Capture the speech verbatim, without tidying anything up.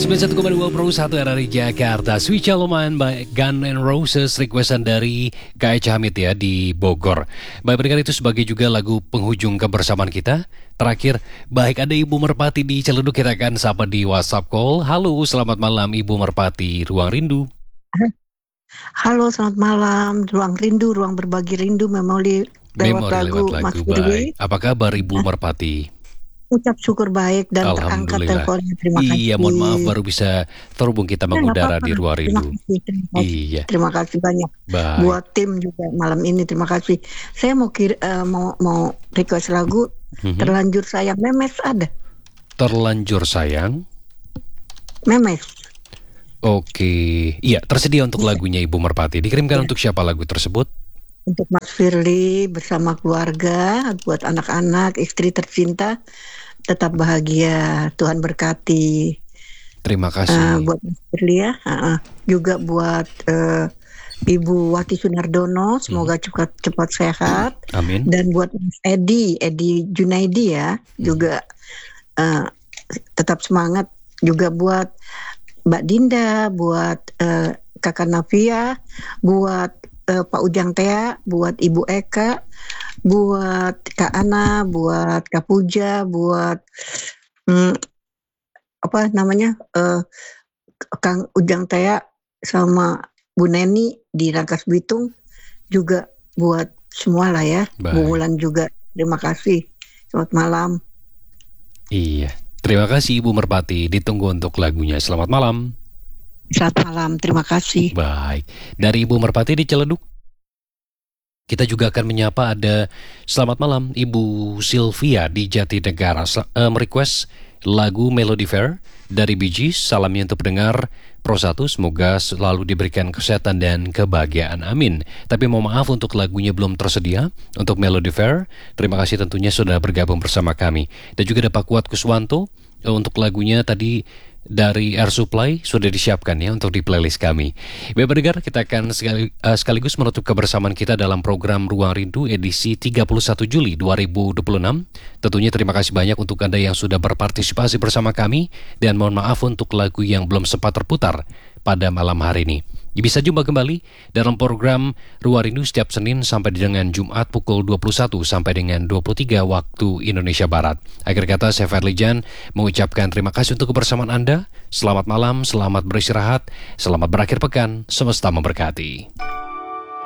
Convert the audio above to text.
sembilan puluh satu koma dua Pro satu R R I Jakarta. Sweet Chaloman by Gun and Roses, requestan dari K H Hamid ya di Bogor. Baik pendengar, itu sebagai juga lagu penghujung kebersamaan kita. Terakhir, baik ada Ibu Merpati di Ciledug, kita akan sapa di WhatsApp call. Halo, selamat malam Ibu Merpati, Ruang Rindu. Halo, selamat malam. Ruang Rindu, ruang berbagi rindu, memori lewat Memori lagu, lewat Mas lagu, Firly. baik. Apa kabar Ibu Merpati? Ucap syukur baik dan terangkat Alhamdulillah. teleponnya. Terima kasih. Iya, mohon maaf baru bisa terhubung kita Ya, nggak mengudara apa-apa. di Ruang Terima Rindu. kasih, terima kasih. Iya, Terima kasih banyak baik. buat tim juga malam ini. Terima kasih. Saya mau kir eh, mau mau request lagu Mhm. Terlanjur Sayang. Memes ada? Terlanjur sayang. Memes. Oke, iya tersedia untuk lagunya Ibu Merpati. Dikirimkan Iya. untuk siapa lagu tersebut? Untuk Mas Firly bersama keluarga, buat anak-anak, istri tercinta, tetap bahagia. Tuhan berkati. Terima Eh, kasih. buat Mas Firly ya, uh-uh. juga buat eh, Ibu Wati Sunardono, semoga cepat cepat sehat, Amin. dan buat Mas Edi, Edi Junaidi ya, juga eh, tetap semangat. Juga buat Mbak Dinda, buat eh, Kakak Navia, buat eh, Pak Ujang Tea, buat Ibu Eka, buat Kak Ana, buat Kak Puja, buat hmm, apa namanya eh, Kang Ujang Tea sama Bu Neni di Rangkas Bitung, juga buat semua lah ya. Baik. Bu Wulan juga, terima kasih. Selamat malam. Iya, terima kasih Ibu Merpati. Ditunggu untuk lagunya. Selamat malam. Selamat malam, terima kasih. Baik, dari Ibu Merpati di Ciledug, kita juga akan menyapa ada selamat malam Ibu Sylvia di Jatinegara. Sel- eh, merequest lagu Melody Fair dari Bee Gees. Salamnya untuk pendengar Pro satu, semoga selalu diberikan kesehatan dan kebahagiaan, amin. Tapi mohon maaf untuk lagunya belum tersedia untuk Melody Fair. Terima kasih tentunya sudah bergabung bersama kami. Dan juga ada Pak Kuat Kuswanto eh, untuk lagunya tadi dari Air Supply sudah disiapkan ya untuk di playlist kami. Baik pendengar, kita akan sekali, uh, sekaligus menutup kebersamaan kita dalam program Ruang Rindu edisi tiga puluh satu Juli dua ribu dua puluh enam. Tentunya terima kasih banyak untuk Anda yang sudah berpartisipasi bersama kami, dan mohon maaf untuk lagu yang belum sempat terputar pada malam hari ini. Bisa jumpa kembali dalam program Ruang Rindu setiap Senin sampai dengan Jumat pukul dua puluh satu sampai dengan dua puluh tiga waktu Indonesia Barat. Akhir kata, saya Firly Jan mengucapkan terima kasih untuk kebersamaan Anda. Selamat malam, selamat beristirahat, selamat berakhir pekan, semesta memberkati.